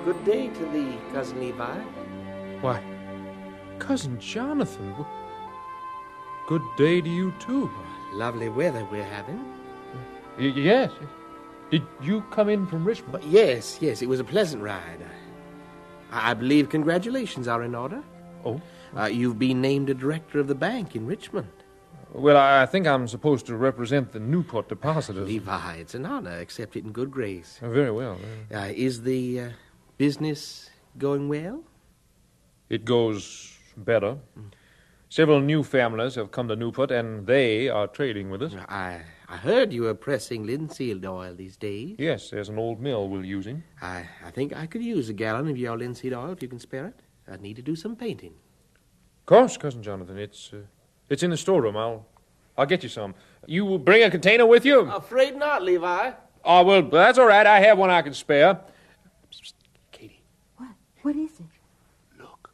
Good day to thee, Cousin Levi. Why, Cousin Jonathan, good day to you, too. Lovely weather we're having. Yes. Did you come in from Richmond? Yes, it was a pleasant ride. I believe congratulations are in order. Oh? You've been named a director of the bank in Richmond. Well, I think I'm supposed to represent the Newport depositors. Levi, it's an honor. Accept it in good grace. Very well. Is the business going well? It goes better. Several new families have come to Newport, and they are trading with us. I heard you were pressing linseed oil these days. Yes, there's an old mill we're using. I think I could use a gallon of your linseed oil if you can spare it. I need to do some painting. Of course, Cousin Jonathan. It's in the storeroom. I'll get you some. You will bring a container with you? Afraid not, Levi. Oh, well, that's all right. I have one I can spare. Katie. What is it? Look.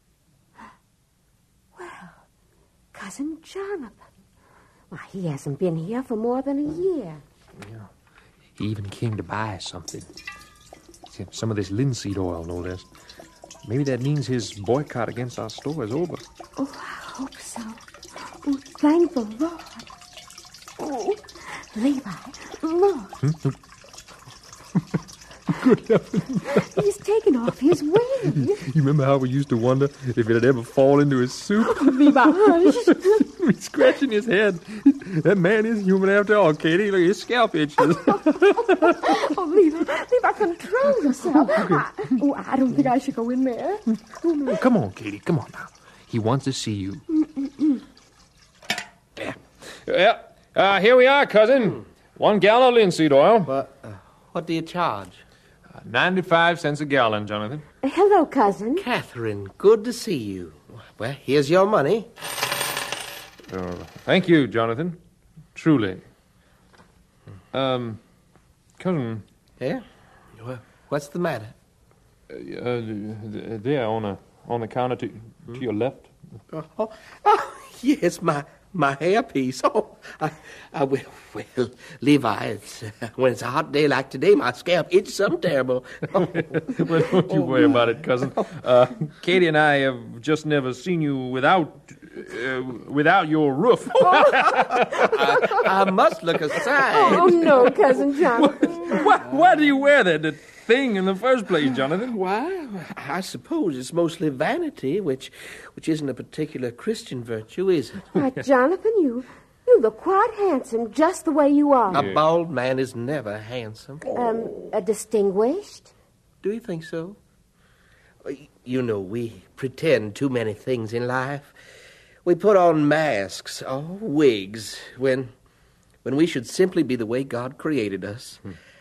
Well, Cousin Jonathan. Why, he hasn't been here for more than a year. Yeah. He even came to buy something. Some of this linseed oil, no less. Maybe that means his boycott against our store is over. Oh, I hope so. Oh, thank the Lord. Oh, Levi, look. Good heavens. He's taken off his wings. You remember how we used to wonder if it'd ever fall into his soup? Oh, Levi, hush. He's scratching his head. That man is human after all, Katie. Look at his scalp itches. Oh, Levi, control yourself. I don't think I should go in there. Come on, Katie. Come on now. He wants to see you. There. Well, here we are, cousin. 1 gallon of linseed oil. What do you charge? 95 cents a gallon, Jonathan. Hello, cousin. Catherine, good to see you. Well, here's your money. Thank you, Jonathan. Truly. Cousin. Yeah? Well, what's the matter? There on the counter to your left. Oh, yes, my hairpiece. Oh, well, Levi, when it's a hot day like today, my scalp itches something terrible. Well, don't you worry about it, cousin. Katie and I have just never seen you without your roof. I must look aside. Oh, no, Cousin Jonathan. Why do you wear that thing in the first place, Jonathan? Why? I suppose it's mostly vanity, which isn't a particular Christian virtue, is it? Why, Jonathan, you look quite handsome just the way you are. A bald man is never handsome. Distinguished? Do you think so? You know, we pretend too many things in life. We put on masks or wigs when we should simply be the way God created us.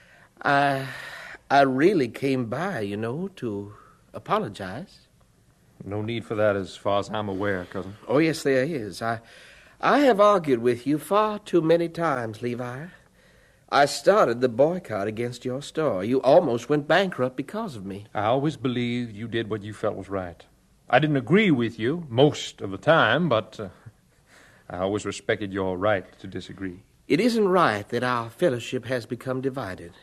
I really came by, to apologize. No need for that as far as I'm aware, cousin. Oh, yes, there is. I have argued with you far too many times, Levi. I started the boycott against your store. You almost went bankrupt because of me. I always believed you did what you felt was right. I didn't agree with you most of the time, but I always respected your right to disagree. It isn't right that our fellowship has become divided.